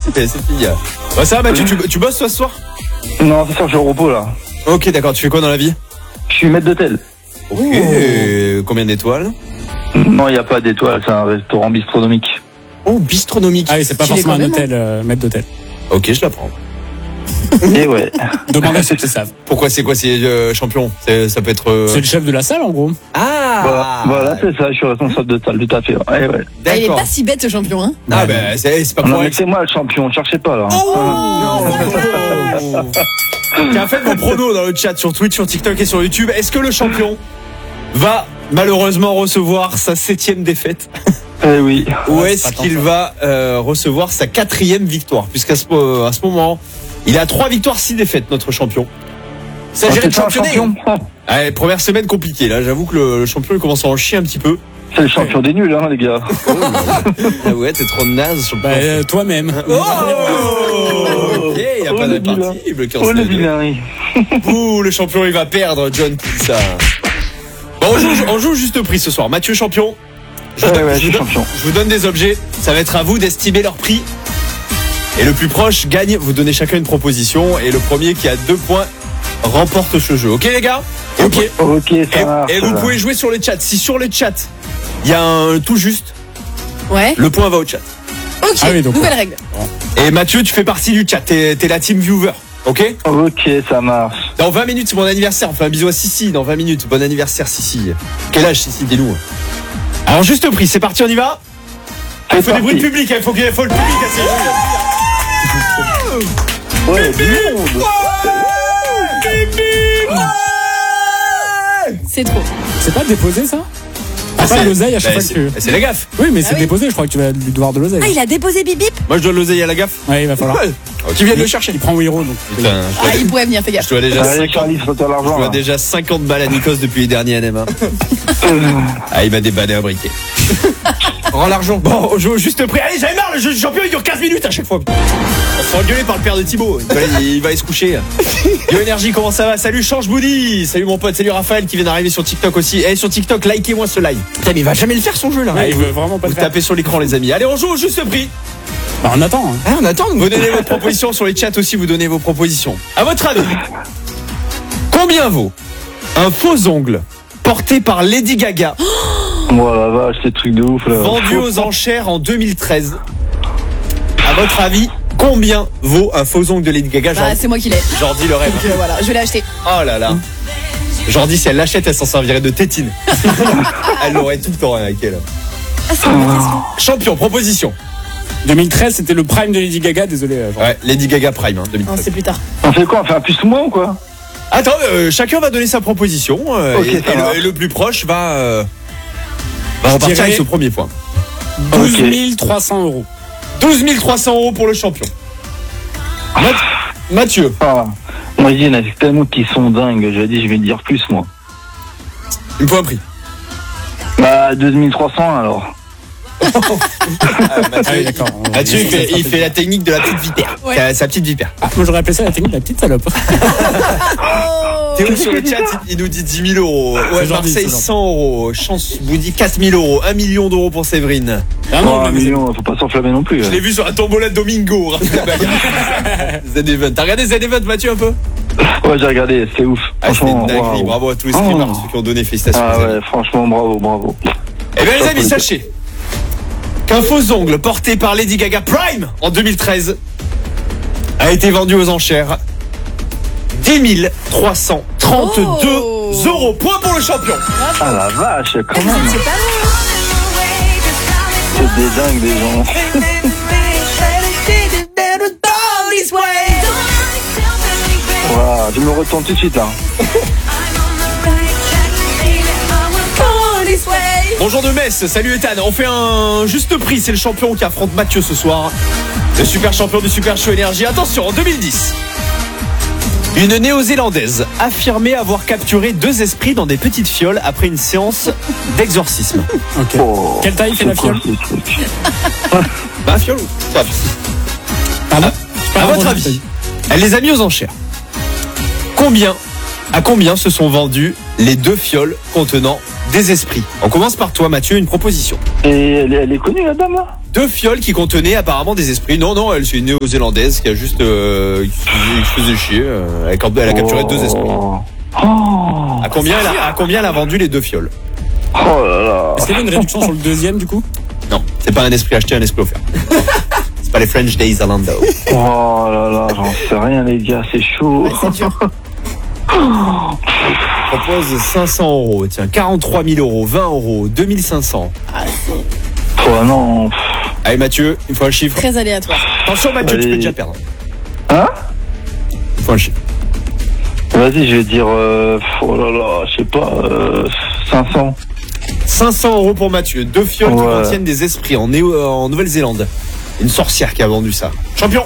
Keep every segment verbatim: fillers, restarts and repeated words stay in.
c'est fini. Bah, ça va, Mathieu, tu, tu bosses toi ce soir? Non, ce soir, je suis au repos, là. Ok, d'accord. Tu fais quoi dans la vie? Je suis maître d'hôtel. Ok. Et combien d'étoiles? Non, il n'y a pas d'étoiles, c'est un restaurant bistronomique. Oh, bistronomique. Ah oui, c'est pas Tu l'es forcément un quand même, hôtel, euh, maître d'hôtel. Ok, je la prends. Et ouais. Demande à ceux qui savent. Pourquoi c'est quoi? C'est euh, champion? C'est- Ça peut être. euh, C'est le chef de la salle, en gros. Ah Voilà, voilà, c'est ça, je suis responsable de salle, tout à fait. Ouais, ouais. Ah, il est D'accord. pas si bête ce champion, hein. Ah, bah, c'est c'est pas Non, pour mais c'est moi le champion, cherchez pas, là. Oh Tiens, faites vos pronos dans le chat sur Twitch, sur TikTok et sur YouTube. Est-ce que le champion va malheureusement recevoir sa septième défaite Eh oui. ou Ouais, est-ce c'est pas qu'il tant, va euh, recevoir sa quatrième victoire? Puisqu'à ce, euh, à ce moment, il a trois victoires, six défaites, notre champion. Il s'agirait de C'est ça, un championner. champion. Allez, première semaine compliquée, là. J'avoue que le, le champion il commence à en chier un petit peu. C'est le champion des nuls, hein, les gars. Ah ouais, t'es trop naze sur le Bah, plan. euh, toi-même. Oh ok, il n'y a Oh, pas le d'impartible. vilain. Oh, le vilain. Ouh, le champion, il va perdre, John Pizza. Bon, on joue, on joue juste prix ce soir. Mathieu, champion. Je, Ouais, donne- ouais, je je suis donne- champion. je vous donne des objets. Ça va être à vous d'estimer leur prix. Et le plus proche gagne. Vous donnez chacun une proposition. Et le premier qui a deux points remporte ce jeu. Ok, les gars? Ok. Ok, ça marche. Et, et vous pouvez jouer sur le chat. Si sur le chat, il y a un tout juste, Ouais. le point va au chat. Ok, Ah oui, donc, nouvelle ouais. règle. Et Mathieu, tu fais partie du chat. T'es, t'es la team viewer. Ok? Ok, ça marche. Dans vingt minutes, c'est mon anniversaire. On fait un bisou à Sissi dans vingt minutes. Bon anniversaire, Sissi. Quel âge, Sissi? Dis-nous. Alors, juste prix. C'est parti, on y va? Ah, il faut des bruits de public. Il faut, qu'il faut le public à ces jeux. Ouais, du monde. C'est trop. C'est pas déposé, ça? Ah, C'est pas l'oseille à chaque bah, fois que tu... c'est, c'est la gaffe. Oui, mais Ah c'est oui. déposé, je crois que tu vas lui devoir de l'oseille. Ah, il a déposé bip bip. Moi, je dois l'oseille à la gaffe. Ouais, il va falloir. Ouais. Qui viennent le chercher. Il prend Wiro, donc. Putain, je Ah, dois, il pourrait venir, fais je gaffe. dois déjà Allez, cinquante, Charlie, faut je l'argent. dois là. déjà cinquante balles à Nikos depuis les derniers N M un. Ah, il m'a débanné un briquet. Rends l'argent. Bon, on joue juste prix. Allez, j'avais marre, le jeu du champion, il dure quinze minutes à chaque fois. On se fait engueuler par le père de Thibaut. Il va, il va aller se coucher. Yo Énergie, comment ça va? Salut Change Boudy. Salut mon pote, salut Raphaël qui vient d'arriver sur TikTok aussi. Et sur TikTok, likez-moi ce live. Putain, mais il va jamais le faire son jeu là. Ouais, il veut vraiment pas Vous le faire. tapez sur l'écran les amis. Allez, on joue au juste prix. Bah, on attend. Hein. Ah, on attend. Vous donnez vos propositions sur les chats aussi, vous donnez vos propositions. À votre avis, combien vaut un faux ongle porté par Lady Gaga, Oh la vache, c'est truc de ouf là. vendu aux enchères en deux mille treize? À votre avis, combien vaut un faux ongle de Lady Gaga? Bah, c'est moi qui l'ai. Jordi le rêve. Donc euh, voilà, je l'ai acheté. Oh là là. Jordi, si elle l'achète, elle s'en servirait de tétine. Elle l'aurait tout le temps avec elle. Ah, c'est une bonne question. Champion, proposition. deux mille treize, c'était le prime de Lady Gaga, désolé. euh, Jean. Ouais, Lady Gaga Prime, hein, deux mille Non, treize. c'est plus tard. On fait quoi? On fait un plus ou moins ou quoi? Attends, euh, chacun va donner sa proposition euh, Ok, et, ça et le, marche. et le plus proche va, euh, va repartir dirais- avec ce premier point. douze mille trois cents euros. douze mille trois cents euros pour le champion. Math- Mathieu, Ah, moi, il y en a tellement qui sont dingues. J'ai dit, je vais dire plus, moi. il me faut un prix. Bah, deux mille trois cents alors. Ah, Ah Mathieu, oui, d'accord. On- Mathieu, il on- fait, on- il fait la technique de la petite vipère. Ouais. Sa, sa petite vipère. Ah, moi j'aurais appelé ça la technique de la petite salope. Oh Théo sur le chat, il il nous dit dix mille euros. Ouais, C'est gentil, Marseille, c'est gentil. cent euros. Chance vous dit quatre mille euros. un million d'euros pour Séverine. Ah Oh, non, un mais- million, faut pas s'enflammer non plus. Je hein. l'ai vu sur la tombola de Domingo. Z-Event. T'as regardé Z-Event, Mathieu, un peu? Ouais, j'ai regardé, c'est ouf. Ah, c'était Franchement, une dinguerie. waouh. Bravo à tous les streamers, Oh. ceux qui ont donné. Félicitations. Ah les amis. ouais, franchement, bravo, bravo. Eh bien, les amis, sachez qu'un faux ongle porté par Lady Gaga Prime en deux mille treize a été vendu aux enchères dix mille trois cent trente-deux Oh. euros. Point pour le champion. Ah la vache, quand C'est même. pas loin. C'est des dingues, des gens. Waouh, je me retourne tout de suite, là. Bonjour de Metz, salut Ethan. On fait un juste prix, c'est le champion qui affronte Mathieu ce soir. Le super champion du Super Show Énergie. Attention, en deux mille dix, une néo-zélandaise affirmait avoir capturé deux esprits dans des petites fioles après une séance d'exorcisme. Ok. Oh, Quelle taille fait c'est la quoi, fiole? ce truc? Bah, fiole ou pas? Pardon? À votre avis, elle les a mis aux enchères. Combien, à combien se sont vendus les deux fioles contenant des esprits? On commence par toi, Mathieu, une proposition. Et elle, est- elle est connue, la dame, là? deux fioles qui contenaient apparemment des esprits. Non, non, elle c'est une néo-zélandaise qui a juste euh, qui, qui se faisait chier. Euh, elle, a, elle a capturé deux esprits. Oh. Oh. À combien elle a, à combien elle a vendu les deux fioles? Oh là là. Est-ce qu'il y avait une réduction sur le deuxième du coup? Non, c'est pas un esprit acheté, un esprit offert. C'est pas les French Days à Lando. Oh là là, j'en sais rien les gars, c'est chaud. Ouais, c'est dur. Je propose cinq cents euros. Tiens, quarante-trois mille euros, vingt euros, deux mille cinq cents. Ah, c'est Oh non. Allez Mathieu, il faut un chiffre. très aléatoire. Attention Mathieu, Allez. tu peux déjà perdre. Hein? Il faut un chiffre. Vas-y, je vais dire, euh, oh là là, je sais pas, euh, cinq cents. cinq cents euros pour Mathieu. Deux fioles qui Ouais. contiennent des esprits en, Néo- en Nouvelle-Zélande. Une sorcière qui a vendu ça. Champion.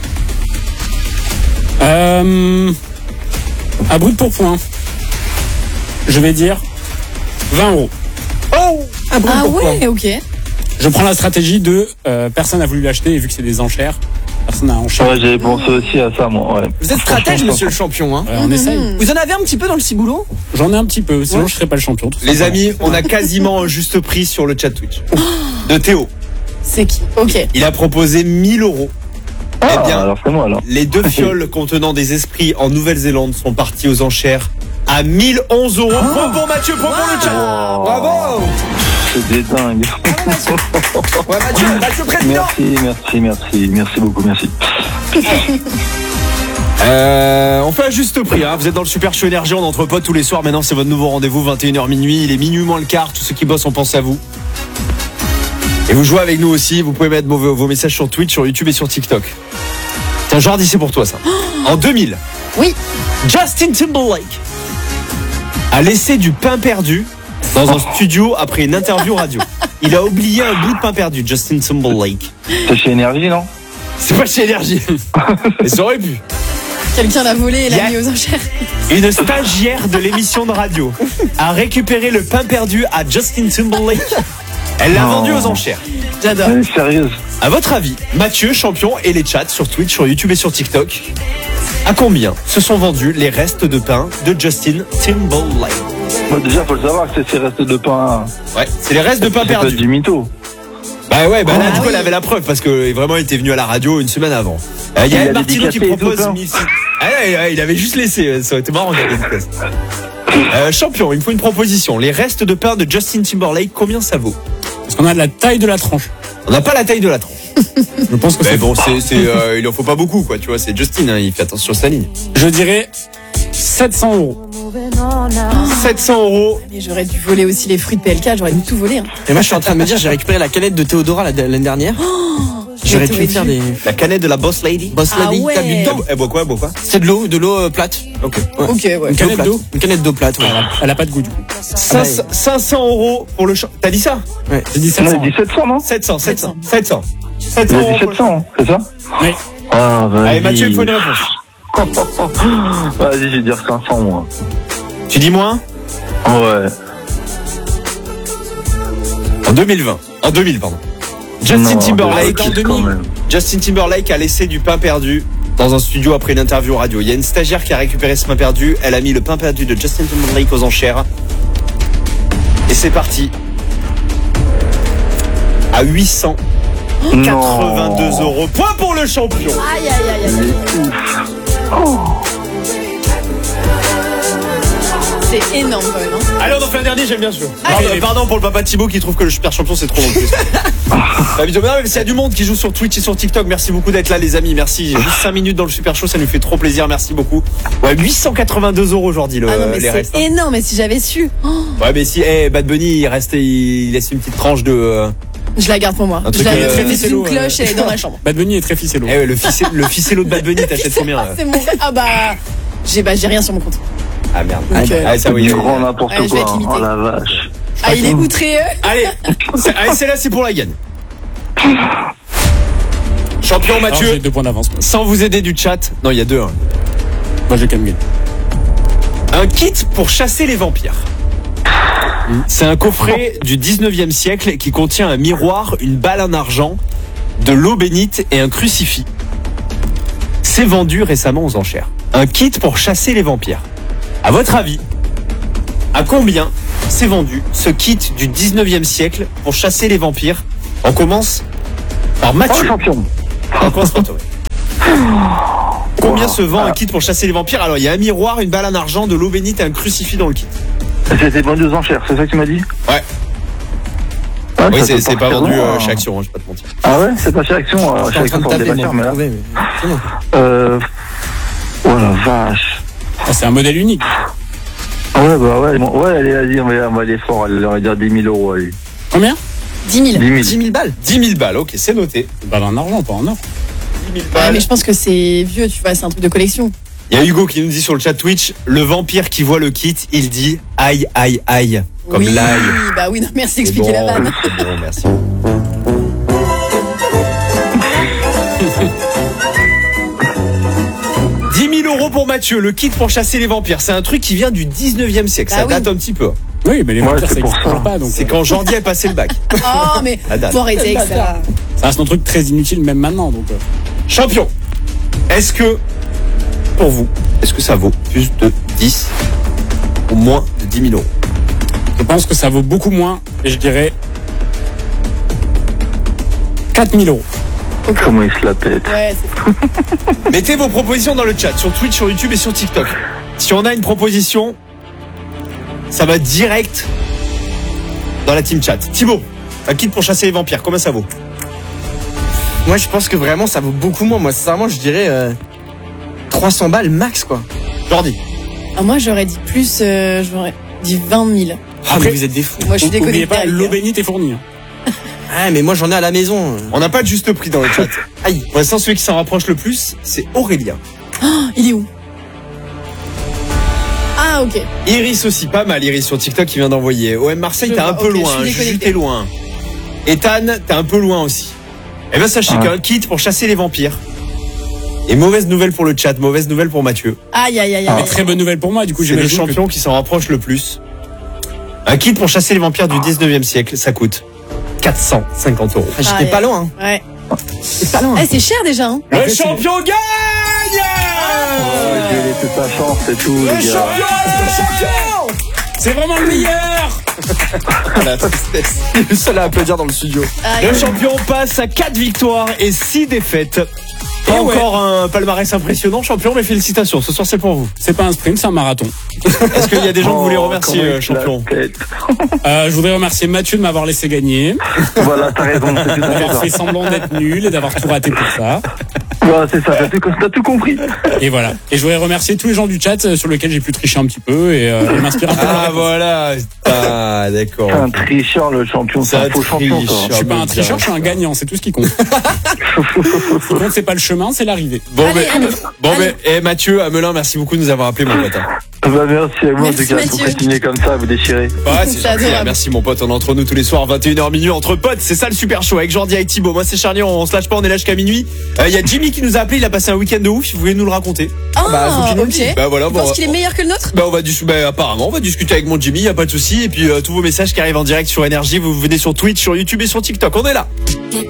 Euh, à brut pour point, je vais dire vingt euros. Oh Ah ouais, ok. Je prends la stratégie de euh, personne n'a voulu l'acheter et vu que c'est des enchères, personne n'a enchère. Ouais, j'avais pensé aussi à ça, moi, ouais. Vous êtes stratège, monsieur le champion. Hein. Ouais, on essaye. Vous en avez un petit peu dans le ciboulot? J'en ai un petit peu, sinon Ouais. je serais pas le champion. tout Les simplement. amis, on a quasiment un juste prix sur le chat Twitch. De Théo. C'est qui? Ok. Il a proposé mille euros. Ah, Eh bien, alors c'est moi, alors. les deux fioles contenant des esprits en Nouvelle-Zélande sont parties aux enchères à mille onze euros. Point pour Mathieu, point pour le chat. Wow. Bravo. C'est des dingues. Ouais, Mathieu, Mathieu président. Merci, merci, merci, merci beaucoup, merci. Euh, on fait un juste prix, hein. Vous êtes dans le Super Show Énergie, on entre potes tous les soirs. Maintenant, c'est votre nouveau rendez-vous, vingt et une heures minuit. Il est minuit moins le quart. Tous ceux qui bossent, on pense à vous. Et vous jouez avec nous aussi. Vous pouvez mettre vos, vos messages sur Twitch, sur YouTube et sur TikTok. Tiens, Jordi, c'est pour toi, ça. En deux mille, Oui. Justin Timberlake a laissé du pain perdu dans un studio après une interview radio. Il a oublié un bout de pain perdu, Justin Timberlake. C'est chez Énergie, non? C'est pas chez Énergie. Mais ça aurait pu. Quelqu'un l'a volé et l'a Yeah. mis aux enchères. Une stagiaire de l'émission de radio a récupéré le pain perdu à Justin Timberlake. Elle l'a Oh. vendu aux enchères. J'adore. Elle est sérieuse. À votre avis, Mathieu, champion, et les chats sur Twitch, sur YouTube et sur TikTok, à combien se sont vendus les restes de pain de Justin Timberlake? Bon, déjà, faut le savoir que c'est ces restes de pain. Ouais, c'est les restes de pain C'est pas perdu. du mytho. Bah ouais, bah là, Ah du coup, oui. elle avait la preuve parce que vraiment, il était venu à la radio une semaine avant. Euh, Il y Il a a Martino qui dédicacé propose tout, hein. mille six cents. Ah ouais, ouais, il avait juste laissé, euh, ça aurait été marrant. qu'il ait dédicacé. Euh, champion, il me faut une proposition. Les restes de pain de Justin Timberlake, combien ça vaut? Parce qu'on a de la taille de la tranche. On n'a pas la taille de la tranche. Je pense que Mais c'est bon, c'est, c'est, euh, il en faut pas beaucoup, quoi. Tu vois, c'est Justin, hein, il fait attention sur sa ligne. Je dirais sept cents euros. sept cents euros. Mais j'aurais dû voler aussi les fruits de P L K, j'aurais dû tout voler. Hein. Et moi, je suis en train de me dire, j'ai récupéré la canette de Théodora la- l'année dernière. J'aurais pu t'aurais me faire dû. des La canette de la Boss Lady. Boss Ah Lady. ouais. T'as bu dedans? Elle boit quoi, elle boit quoi? C'est de l'eau, de l'eau euh, plate. Ok. Ouais. Ok, ouais. Une canette plate. d'eau. Une canette d'eau plate, ouais. Elle a pas de goût du coup. cinq cents cinq cents euros pour le champ. T'as dit ça? Ouais. J'ai dit On sept a cents. dit sept cents, non? sept cents, sept cents, sept cents. sept Il cents a euros. dit pour le sept cents, c'est ça? Oui. Ah, vas-y. Allez, Mathieu, il faut une réponse. Vas-y, je vais dire cinq cents, moi. Tu dis moins? Ouais. En deux mille vingt. En deux mille, pardon. Justin Non, Timberlake. deux mille, quand même. Justin Timberlake a laissé du pain perdu dans un studio après une interview radio. Il y a une stagiaire qui a récupéré ce pain perdu. Elle a mis le pain perdu de Justin Timberlake aux enchères. Et c'est parti. À huit cent quatre-vingt-deux Non. euros. Point pour le champion. Aïe, aïe, aïe, aïe, aïe. C'est énorme quand même. Hein. Allez, on en fait un dernier, j'aime bien ce jeu. Allez. Pardon, pardon pour le papa de Thibaut qui trouve que le super champion c'est trop long. Bah, bisous. Mais non, mais s'il y a du monde qui joue sur Twitch et sur TikTok, merci beaucoup d'être là les amis, merci. J'ai juste cinq minutes dans le super show, ça nous fait trop plaisir, merci beaucoup. Ouais, huit cent quatre-vingt-deux euros aujourd'hui le, Ah non, mais les restes. c'est énorme. Mais si j'avais su, oh, Ouais, mais si, eh, Bad Bunny, il reste, il laisse une petite tranche de. euh, je la garde pour moi. Un Je truc, la euh, mettrai très sous une ficello, cloche et dans ma chambre. Bad Bunny est très ficello. Eh ouais, le ficello, le ficello de Bad Bunny, t'achètes combien Ah, là c'est mon... ah bah, j'ai bah, j'ai rien sur mon compte. Ah merde. Donc, euh, Ah, ça oui. Du oui. grand n'importe Ouais, je vais quoi. être limité. Oh la vache. Ah, il est outré. euh. Allez, c'est- allez, c'est là, c'est pour la gagne. Champion Alors, Mathieu, j'ai deux points d'avance. Moi, sans vous aider du chat. Non, il y a deux. Hein. moi j'ai quand même gagné. Un kit pour chasser les vampires. C'est un coffret du dix-neuvième siècle qui contient un miroir, une balle en argent, de l'eau bénite et un crucifix. C'est vendu récemment aux enchères. Un kit pour chasser les vampires. À votre avis, à combien s'est vendu ce kit du dix-neuvième siècle pour chasser les vampires? On commence Alors Oh, Mathieu, champion. on commence par toi. Combien Wow. se vend un Ah. kit pour chasser les vampires? Alors il y a un miroir, une balle en argent, de l'eau bénite et un crucifix dans le kit. C'était vendu aux enchères, c'est ça que tu m'as dit? Ouais. Ah, Oui, ça c'est peut c'est pas partir vendu loin, euh, hein. chez Action, hein, je vais pas te mentir. Ah ouais, c'est pas chez Action, euh, Je chez suis en Action train de pour des taper, moi, voitures, mais là. pour trouver, mais c'est bon. Euh. Oh la vache. Ah, c'est un modèle unique. Ah ouais, bah ouais, bon, ouais, allez, vas-y, on va, on va aller fort, allez, on va dire dix mille euros, allez. Combien? dix mille. dix mille. dix mille balles. dix mille balles, ok, c'est noté. Bah, en argent, pas en or. dix mille Ouais, balles. mais je pense que c'est vieux, tu vois, c'est un truc de collection. Il y a Hugo qui nous dit sur le chat Twitch, le vampire qui voit le kit, il dit aïe aïe aïe, comme oui, l'ail. bah oui, non, merci C'est d'expliquer bon, la vanne. c'est bon, merci. dix mille euros pour Mathieu, le kit pour chasser les vampires. C'est un truc qui vient du dix-neuvième siècle, Bah ça oui. date un petit peu. Oui, mais les Ouais, vampires, c'est ça pour existe ça. toujours pas. Donc, C'est euh, quand Jordi a passé le bac. Oh, mais À date. faut arrêter avec ça. ça reste un truc très inutile, même maintenant. Donc, euh, Champion, est-ce que, pour vous, est-ce que ça vaut plus de dix ou moins de dix mille euros? je pense que ça vaut beaucoup moins. Et je dirais quatre mille euros. Comment il se la pète. Ouais, c'est Mettez vos propositions dans le chat, sur Twitch, sur YouTube et sur TikTok. Si on a une proposition, ça va direct dans la team chat. Thibaut, un kit pour chasser les vampires, combien ça vaut? Moi, je pense que vraiment, ça vaut beaucoup moins. Moi, sincèrement, je dirais euh, trois cents balles max, quoi. Jordi. Ah, moi, j'aurais dit plus, euh, j'aurais dit vingt mille. Ah, Après- mais vous êtes des fous. Moi, je suis N'oubliez déconnecté. pas, avec, l'eau euh, bénite est fournie. hein. Ah, mais moi, j'en ai à la maison. On n'a pas de juste prix dans le chat. Aïe. Pour l'instant, celui qui s'en rapproche le plus, c'est Aurélien. Il est où? Ah, ok. Iris aussi, pas mal, Iris sur TikTok qui vient d'envoyer. O M Marseille, Je t'es un vois, peu ok, je loin. suis Juju, déconnecté. t'es loin. Ethan, t'es un peu loin aussi. Eh ben, sachez Ouais. qu'un kit pour chasser les vampires. Et mauvaise nouvelle pour le chat, mauvaise nouvelle pour Mathieu. Aïe, aïe, aïe, Mais aïe. très bonne nouvelle pour moi, du coup, C'est le j'imagine. que- champion qui s'en rapproche le plus. Un kit pour chasser les vampires du dix-neuvième siècle, ça coûte quatre cent cinquante euros. Ah, j'étais Aïe. pas loin. hein. Ouais. J'étais pas loin. Eh, c'est cher déjà, hein. Le Après, c'est- champion gagne! Oh, gueuler toute ta chance et tout, Le les gars. champion, le champion! C'est vraiment le meilleur. La tristesse. Le seul à applaudir dans le studio. Aïe. Le champion passe à quatre victoires et six défaites. Pas Et ouais. encore un palmarès impressionnant, champion, mais félicitations. Ce soir, c'est pour vous. C'est pas un sprint, c'est un marathon. Est-ce qu'il y a des gens que vous voulez Oh, remercier, comment euh, il se la champion? pète. Euh, je voudrais remercier Mathieu de m'avoir laissé gagner, Voilà, t'as raison, c'est tout à fait d'avoir ça. fait semblant d'être nul et d'avoir tout raté pour ça. Ouais, c'est ça, t'as tout, t'as tout compris. Et voilà. Et je voudrais remercier tous les gens du chat euh, sur lesquels j'ai pu tricher un petit peu et, euh, et m'inspirer un peu. de leur Ah, réponse. voilà. Ah, d'accord. C'est un tricheur, le champion, c'est Ça un faux champion, triche. toi. Je suis pas un Ah, tricheur, je suis un gagnant, c'est tout ce qui compte. Ce qui compte, c'est pas le chemin, c'est l'arrivée. Bon, Allez, ben, allez. bon, Allez. ben, eh, Mathieu, Amelin, merci beaucoup de nous avoir appelé, mon pote. hein. Bah, merci à vous, en Merci, tout cas, pour Mathieu. continuer comme ça, vous déchirez. Ouais, c'est C'est gentil. adorable. Merci, mon pote. On est entre nous tous les soirs, vingt et une heures minuit, entre potes. C'est ça le super show avec Jordi, avec Thibaut. Moi, c'est Charlie, on se lâche pas, on est là jusqu'à minuit. Il y a Jimmy qui nous a appelé, il a passé un week-end de ouf. Si vous voulez nous le raconter. Ah, Bah, faut qu'il nous le dise. ok. Bah, voilà, Tu bon, penses on- qu'il est meilleur que le nôtre? Bah on va dis- bah, apparemment on va discuter avec mon Jimmy, y a pas de souci. Et puis euh, tous vos messages qui arrivent en direct sur Énergie, vous venez sur Twitch, sur YouTube et sur TikTok. On est là.